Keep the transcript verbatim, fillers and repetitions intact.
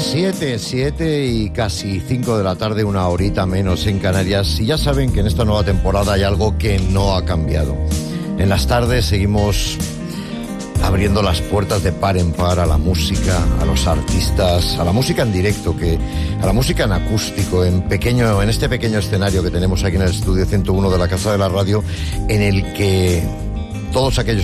Siete, siete y casi cinco de la tarde, una horita menos en Canarias. Y ya saben que en esta nueva temporada hay algo que no ha cambiado. En las tardes seguimos abriendo las puertas de par en par a la música, a los artistas, a la música en directo, que, a la música en acústico, en pequeño, en este pequeño escenario que tenemos aquí en el estudio ciento uno de la Casa de la Radio, en el que todos aquellos